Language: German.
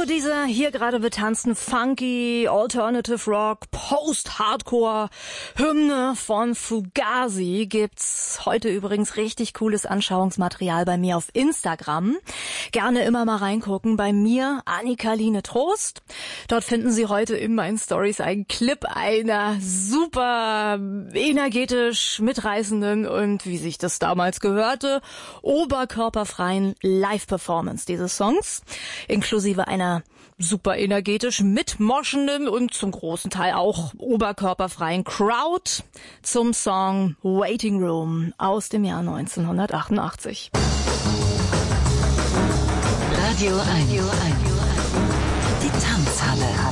diese hier gerade betanzten funky, Alternative Rock, Post-Hardcore Hymne von Fugazi gibt's heute übrigens richtig cooles Anschauungsmaterial bei mir auf Instagram. Gerne immer mal reingucken. Bei mir Annika-Line Trost. Dort finden Sie heute in meinen Stories einen Clip einer super energetisch mitreißenden und, wie sich das damals gehörte, oberkörperfreien Live-Performance dieses Songs, inklusive einer super energetisch mitmoschenden und zum großen Teil auch oberkörperfreien Crowd zum Song Waiting Room aus dem Jahr 1988. Radio 1. Die Tanzhalle.